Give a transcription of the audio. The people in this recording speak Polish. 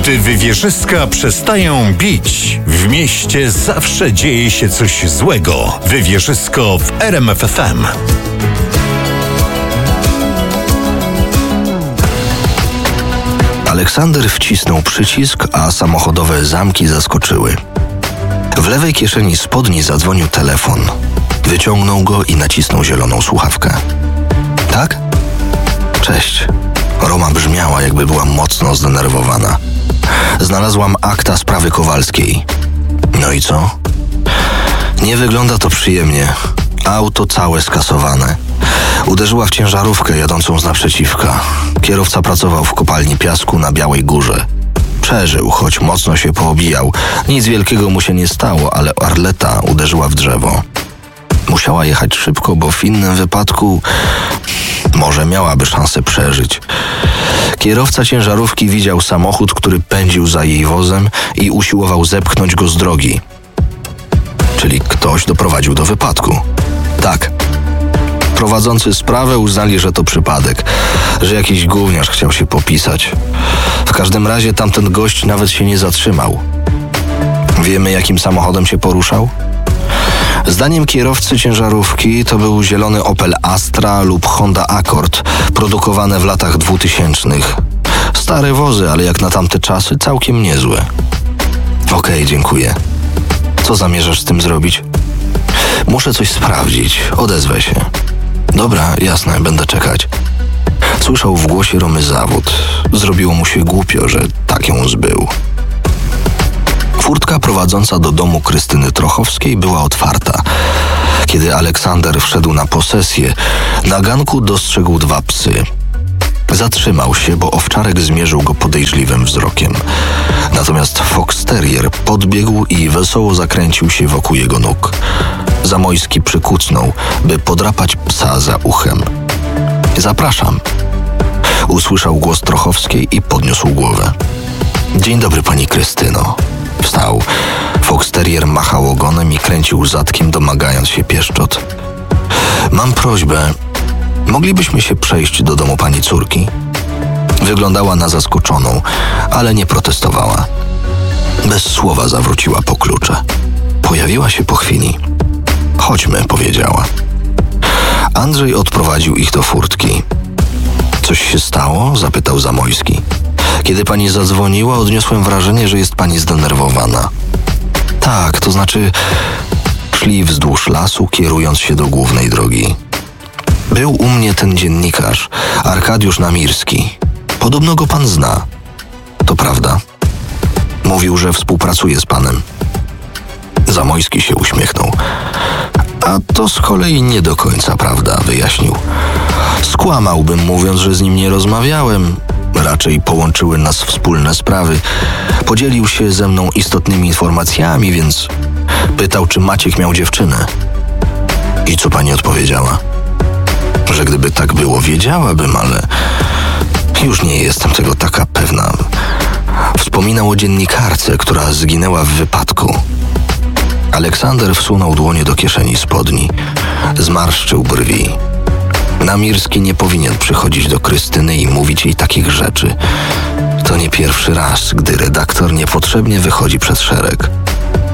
Gdy wywierzyska przestają bić, w mieście zawsze dzieje się coś złego. Wywierzysko w RMF FM. Aleksander wcisnął przycisk, a samochodowe zamki zaskoczyły. W lewej kieszeni spodni zadzwonił telefon. Wyciągnął go i nacisnął zieloną słuchawkę. Tak? Cześć. Roma brzmiała, jakby była mocno zdenerwowana. Znalazłam akta sprawy Kowalskiej. No i co? Nie wygląda to przyjemnie. Auto całe skasowane. Uderzyła w ciężarówkę jadącą z naprzeciwka. Kierowca pracował w kopalni piasku na Białej Górze. Przeżył, choć mocno się poobijał. Nic wielkiego mu się nie stało, ale Arleta uderzyła w drzewo. Musiała jechać szybko, bo w innym wypadku może miałaby szansę przeżyć. Kierowca ciężarówki widział samochód, który pędził za jej wozem i usiłował zepchnąć go z drogi. Czyli ktoś doprowadził do wypadku. Tak. Prowadzący sprawę uznali, że to przypadek, że jakiś gówniarz chciał się popisać. W każdym razie tamten gość nawet się nie zatrzymał. Wiemy, jakim samochodem się poruszał? Zdaniem kierowcy ciężarówki to był zielony Opel Astra lub Honda Accord, produkowane w latach 2000. Stare wozy, ale jak na tamte czasy całkiem niezłe. Okej, dziękuję. Co zamierzasz z tym zrobić? Muszę coś sprawdzić, odezwę się. Dobra, jasne, będę czekać. Słyszał w głosie Romy zawód. Zrobiło mu się głupio, że tak ją zbył. Furtka prowadząca do domu Krystyny Trochowskiej była otwarta. Kiedy Aleksander wszedł na posesję, na ganku dostrzegł 2 psy. Zatrzymał się, bo owczarek zmierzył go podejrzliwym wzrokiem. Natomiast fox terrier podbiegł i wesoło zakręcił się wokół jego nóg. Zamojski przykucnął, by podrapać psa za uchem. Zapraszam. Usłyszał głos Trochowskiej i podniósł głowę. Dzień dobry, pani Krystyno. Wstał. Fox terrier machał ogonem i kręcił zadkiem, domagając się pieszczot. Mam prośbę. Moglibyśmy się przejść do domu pani córki? Wyglądała na zaskoczoną, ale nie protestowała. Bez słowa zawróciła po klucze. Pojawiła się po chwili. Chodźmy, powiedziała. Andrzej odprowadził ich do furtki. Coś się stało? Zapytał Zamojski. Kiedy pani zadzwoniła, odniosłem wrażenie, że jest pani zdenerwowana. Tak, to znaczy szli wzdłuż lasu, kierując się do głównej drogi. Był u mnie ten dziennikarz, Arkadiusz Namirski. Podobno go pan zna. To prawda. Mówił, że współpracuje z panem. Zamojski się uśmiechnął. A to z kolei nie do końca prawda, wyjaśnił. Skłamałbym, mówiąc, że z nim nie rozmawiałem. Raczej połączyły nas wspólne sprawy. Podzielił się ze mną istotnymi informacjami, więc pytał, czy Maciek miał dziewczynę. I co pani odpowiedziała? Że gdyby tak było, wiedziałabym, ale już nie jestem tego taka pewna. Wspominał o dziennikarce, która zginęła w wypadku. Aleksander wsunął dłonie do kieszeni spodni. Zmarszczył brwi. Namirski nie powinien przychodzić do Krystyny i mówić jej takich rzeczy. To nie pierwszy raz, gdy redaktor niepotrzebnie wychodzi przed szereg.